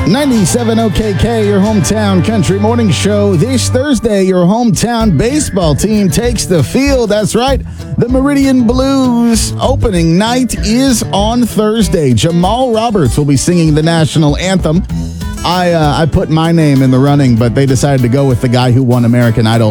97 OKK, your hometown country morning show. This Thursday, your hometown baseball team takes the field. That's right. The Meridian Blues opening night is on Thursday. Jamal Roberts will be singing the national anthem. I put my name in the running, but they decided to go with the guy who won American Idol